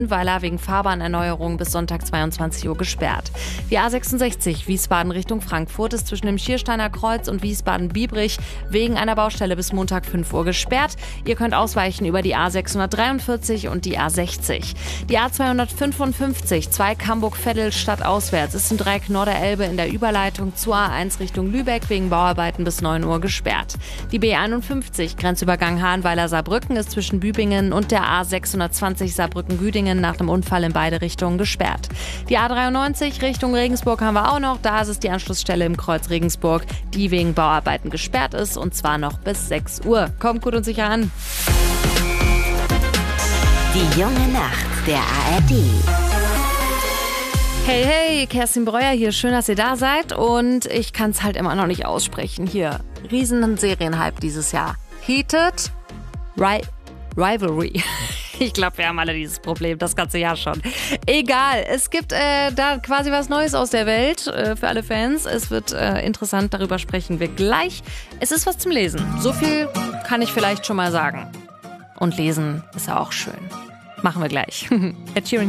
Weiler wegen Fahrbahnerneuerung bis Sonntag 22 Uhr gesperrt. Die A66 Wiesbaden Richtung Frankfurt ist zwischen dem Schiersteiner Kreuz und Wiesbaden-Biebrich wegen einer Baustelle bis Montag 5 Uhr gesperrt. Ihr könnt ausweichen über die A643 und die A60. Die A255 Zweig Hamburg-Veddel stadtauswärts ist im Dreieck Norderelbe in der Überleitung zur A1 Richtung Lübeck wegen Bauarbeiten bis 9 Uhr gesperrt. Die B51 Grenzübergang Hahnweiler-Saarbrücken ist zwischen Bübingen und der A620 Saarbrücken-Güdingen nach dem Unfall in beide Richtungen gesperrt. Die A93 Richtung Regensburg haben wir auch noch. Da ist es die Anschlussstelle im Kreuz Regensburg, die wegen Bauarbeiten gesperrt ist und zwar noch bis 6 Uhr. Kommt gut und sicher an. Die junge Nacht der ARD. Hey, hey, Kerstin Breuer hier. Schön, dass ihr da seid. Und ich kann es halt immer noch nicht aussprechen hier. Riesen Serienhype dieses Jahr. Heated Rivalry. Ich glaube, wir haben alle dieses Problem, das ganze Jahr schon. Egal, es gibt da quasi was Neues aus der Welt für alle Fans. Es wird interessant, darüber sprechen wir gleich. Es ist was zum Lesen. So viel kann ich vielleicht schon mal sagen. Und lesen ist ja auch schön. Machen wir gleich. Ed Sheeran